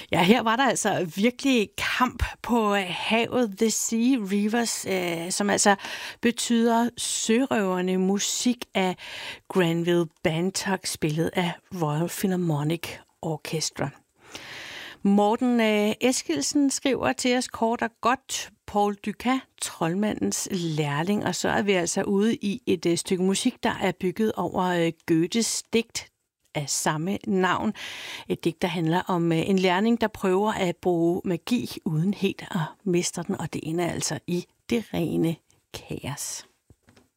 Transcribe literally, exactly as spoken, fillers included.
Ja, her var der altså virkelig kamp på havet. The Sea Rivers, øh, som altså betyder sørøverne, musik af Granville Bantock, spillet af Royal Philharmonic Orchestra. Morten øh, Eskildsen skriver til os kort og godt: Paul Dukas, troldmandens lærling, og så er vi altså ude i et øh, stykke musik, der er bygget over øh, Goethes digt af samme navn. Et digt, der handler om øh, en lærling, der prøver at bruge magi uden helt at miste den, og det ender altså i det rene kaos.